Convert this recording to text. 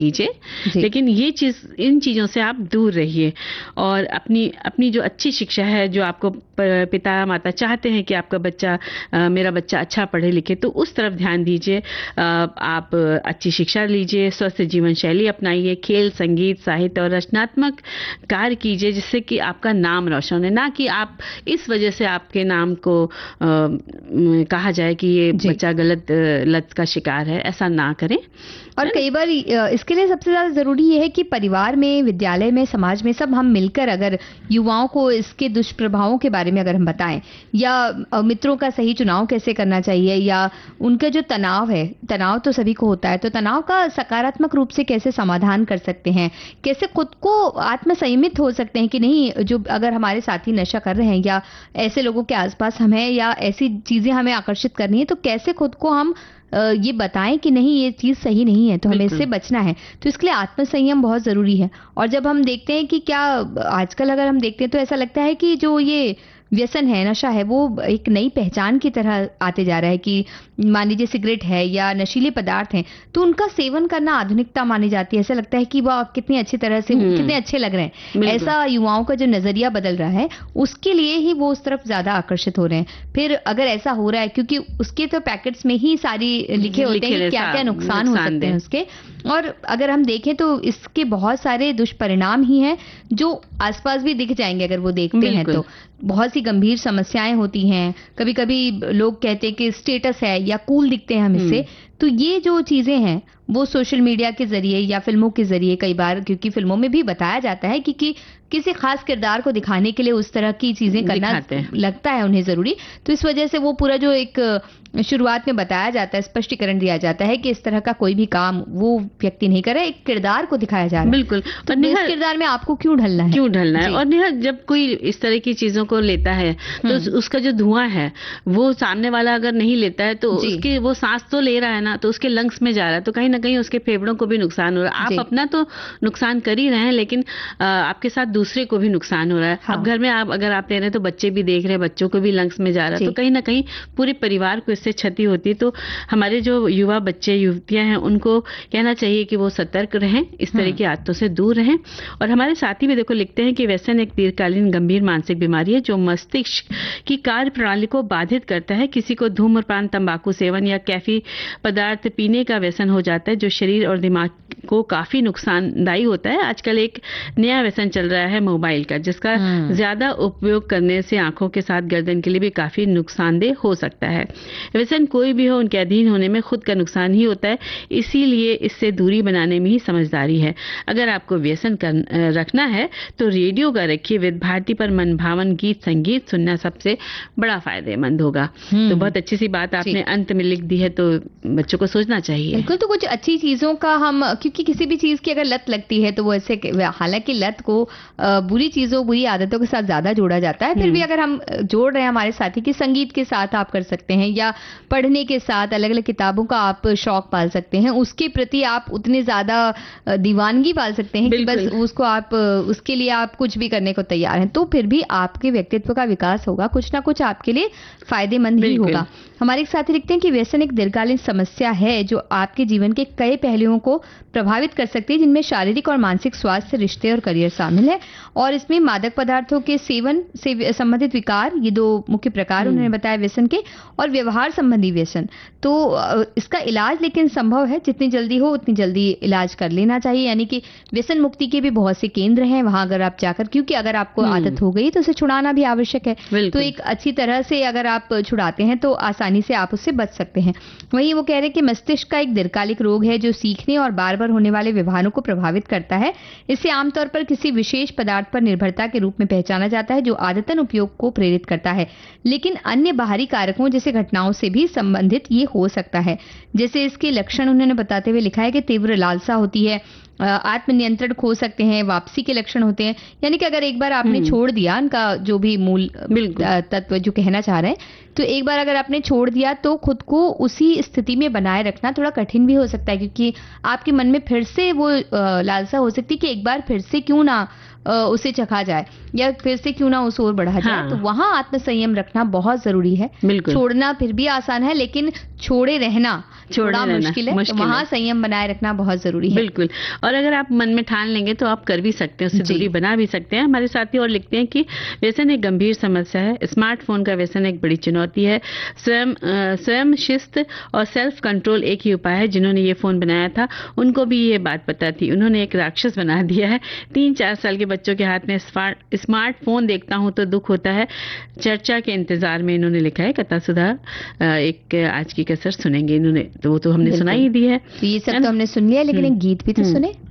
कीजिए, जी। लेकिन इन चीज़ों से आप दूर रहिए और अपनी जो अच्छी शिक्षा है, जो आपको पिता माता चाहते हैं कि आपका बच्चा मेरा बच्चा अच्छा पढ़े लिखे, तो उस तरफ ध्यान दीजिए। आप अच्छी शिक्षा लीजिए, स्वस्थ जीवन शैली अपनाइए, खेल, संगीत, साहित्य और रचनात्मक कार्य कीजिए, जिससे कि आपका नाम रोशन है, ना कि आप इस वजह से आपके नाम को कहा जाए कि ये जी। बच्चा गलत लत का शिकार है। ऐसा ना करें। और कई बार इसके लिए सबसे ज़्यादा ज़रूरी ये है कि परिवार में, विद्यालय में, समाज में सब हम मिलकर अगर युवाओं को इसके दुष्प्रभावों के बारे में अगर हम बताएं, या मित्रों का सही चुनाव कैसे करना चाहिए, या उनका जो तनाव है, तनाव तो सभी को होता है, तो तनाव का सकारात्मक रूप से कैसे समाधान कर सकते हैं, कैसे खुद को आत्मसंयमित हो सकते हैं कि नहीं, जो अगर हमारे साथी नशा कर रहे हैं या ऐसे लोगों के आसपास हम हैं या ऐसी चीज़ें हमें आकर्षित करनी है, तो कैसे खुद को हम ये बताएं कि नहीं, ये चीज़ सही नहीं है, तो हमें इससे बचना है। तो इसके लिए आत्मसंयम बहुत ज़रूरी है। और जब हम देखते हैं कि क्या आजकल अगर हम देखते हैं तो ऐसा लगता है कि जो ये व्यसन है, नशा है, वो एक नई पहचान की तरह आते जा रहा है कि मान लीजिए सिगरेट है या नशीले पदार्थ हैं, तो उनका सेवन करना आधुनिकता मानी जाती है। ऐसा लगता है कि वाह, कितनी अच्छी तरह से, कितने अच्छे लग रहे हैं। ऐसा युवाओं का जो नजरिया बदल रहा है, उसके लिए ही वो उस तरफ ज्यादा आकर्षित हो रहे हैं। फिर अगर ऐसा हो रहा है, क्योंकि उसके तो पैकेट्स में ही सारी लिखे होते हैं कि क्या क्या नुकसान हो सकते हैं उसके, और अगर हम देखें तो इसके बहुत सारे दुष्परिणाम ही हैं जो आसपास भी दिख जाएंगे अगर वो देखते हैं तो। बहुत सी गंभीर समस्याएं होती हैं। कभी कभी लोग कहते हैं कि स्टेटस है या कूल दिखते हैं हम इससे। तो ये जो चीजें हैं वो सोशल मीडिया के जरिए या फिल्मों के जरिए, कई बार क्योंकि फिल्मों में भी बताया जाता है कि किसी खास किरदार को दिखाने के लिए उस तरह की चीजें करना लगता है उन्हें जरूरी, तो इस वजह से वो पूरा जो एक शुरुआत में बताया जाता है, स्पष्टीकरण दिया जाता है कि इस तरह का कोई भी काम वो व्यक्ति नहीं करे, एक किरदार को दिखाया जा रहा है। बिल्कुल। तो इस किरदार में आपको क्यों ढलना है? और नेहा, जब कोई इस तरह की चीजों को लेता है तो उसका जो धुआं है वो सामने वाला अगर नहीं लेता है तो उसके, वो सांस तो ले रहा है ना, तो उसके लंग्स में जा रहा है, तो कहीं ना कहीं उसके फेफड़ों को भी नुकसान हो रहा है। आप अपना तो नुकसान कर ही रहे हैं, लेकिन आपके साथ दूसरे को भी नुकसान हो रहा है। अब घर में अगर आप ले रहे हैं तो बच्चे भी देख रहे हैं, बच्चों को भी लंग्स में जा रहा है, तो कहीं ना कहीं पूरे परिवार को इससे क्षति होती है। तो हमारे जो युवा बच्चे युवतियां हैं उनको कहना चाहिए कि वो सतर्क रहें, इस तरह की आदतों से दूर रहें। और हमारे साथी भी देखो लिखते हैं कि व्यसन एक दीर्घकालीन गंभीर मानसिक बीमारी है जो मस्तिष्क की कार्य प्रणाली को बाधित करता है। किसी को धूम्रपान, तंबाकू सेवन या कैफी पदार्थ पीने का व्यसन हो जाता है जो शरीर और दिमाग को काफी नुकसानदायी होता है। आजकल एक नया व्यसन चल रहा है मोबाइल का, जिसका ज्यादा उपयोग करने से आंखों के साथ गर्दन के लिए भी काफी नुकसानदेह हो सकता है। व्यसन कोई भी हो, उनके अधीन होने में खुद का नुकसान ही होता है, इसीलिए इससे दूरी बनाने में ही समझदारी है। अगर आपको व्यसन रखना है तो रेडियो का रखिए। विविध भारती पर मनभावन गीत संगीत सुनना सबसे बड़ा फायदेमंद होगा। तो बहुत अच्छी सी बात आपने अंत में लिख दी है, तो बच्चों को सोचना चाहिए। बिल्कुल। तो कुछ अच्छी चीजों का हम, क्योंकि किसी भी चीज की अगर लत लगती है तो वो ऐसे, हालांकि लत को बुरी चीजों, बुरी आदतों के साथ ज्यादा जोड़ा जाता है, फिर भी अगर हम जोड़ रहे हैं हमारे साथी की, संगीत के साथ आप कर सकते हैं, या पढ़ने के साथ अलग अलग किताबों का आप शौक पाल सकते हैं, उसके प्रति आप उतने ज्यादा दीवानगी पाल सकते हैं कि बस उसको आप, उसके लिए आप कुछ भी करने को तैयार हैं, तो फिर भी आपके व्यक्तित्व का विकास होगा, कुछ ना कुछ आपके लिए फायदेमंद ही होगा। हमारे एक साथी लिखते हैं कि व्यसन एक दीर्घकालीन समस्या है जो आपके जीवन के कई पहलुओं को प्रभावित कर सकती है, जिनमें शारीरिक और मानसिक स्वास्थ्य, रिश्ते और करियर शामिल है। और इसमें मादक पदार्थों के सेवन से संबंधित विकार, ये दो मुख्य प्रकार उन्होंने बताया व्यसन के, और व्यवहार संबंधी व्यसन। तो इसका इलाज लेकिन संभव है, जितनी जल्दी हो उतनी जल्दी इलाज कर लेना चाहिए। यानी कि व्यसन मुक्ति के भी बहुत से केंद्र हैं, वहां अगर आप जाकर, क्योंकि अगर आपको आदत हो गई तो उसे छुड़ाना भी आवश्यक है। तो एक अच्छी तरह से अगर आप छुड़ाते हैं तो आसानी से आप उससे बच सकते हैं। वहीं वो कह रहे हैं कि मस्तिष्क का एक दीर्घकालिक रोग है जो सीखने और बार बार होने वाले व्यवहारों को प्रभावित करता है। इसे आमतौर पर किसी विशेष पदार्थ पर निर्भरता के रूप में पहचाना जाता है जो आदतन उपयोग को प्रेरित करता है, लेकिन अन्य बाहरी कारकों जैसे घटनाओं से भी संबंधित ये हो सकता है। जैसे इसके लक्षण उन्होंने बताते हुए लिखा है कि तीव्र लालसा होती है, आत्मनियंत्रण खो सकते हैं, वापसी के लक्षण होते हैं। यानी कि अगर एक बार आपने छोड़ दिया, उनका जो भी मूल तत्व जो कहना चाह रहे हैं, तो एक बार अगर आपने छोड़ दिया तो खुद को उसी स्थिति में बनाए रखना थोड़ा कठिन भी हो सकता है, क्योंकि आपके मन में फिर से वो लालसा हो सकती है कि एक बार फिर से क्यों ना उसे चखा जाए, या फिर से क्यों ना उसे और बढ़ा जाए। तो वहां आत्मसंयम रखना बहुत जरूरी है। छोड़ना फिर भी आसान है, लेकिन छोड़े रहना थोड़ा मुश्किल है, तो वहाँ संयम बनाए रखना बहुत जरूरी है। बिल्कुल। और अगर आप मन में ठान लेंगे तो आप कर भी सकते हैं, उससे दूरी बना भी सकते हैं। हमारे साथी और लिखते हैं कि व्यसन एक गंभीर समस्या है, स्मार्टफोन का व्यसन एक बड़ी चुनौती है, स्वयं शिस्त और सेल्फ कंट्रोल एक ही उपाय है। जिन्होंने ये फोन बनाया था उनको भी ये बात पता थी, उन्होंने एक राक्षस बना दिया है। 3-4 साल के बच्चों के हाथ में स्मार्टफोन देखता हूं तो दुख होता है। चर्चा के इंतजार में इन्होंने लिखा है। कथा सुधा एक आज की कसर सुनेंगे इन्होंने, तो वो तो हमने सुनाई दी है। तो ये सब तो हमने सुन लिया, लेकिन एक गीत भी तो सुने।